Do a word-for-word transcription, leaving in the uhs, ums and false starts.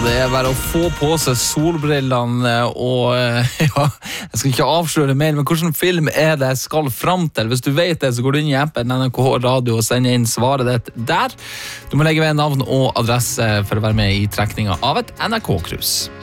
det er bare å få på seg solbrillene og ja, jeg skal ikke avsløre mer, men hvilken film er det jeg skal fram til? Hvis du vet det, så går du inn i appen N R K Radio og sender inn svaret ditt der. Du må legge ved navn og adresse for å være med i trekningen av et N R K-krus.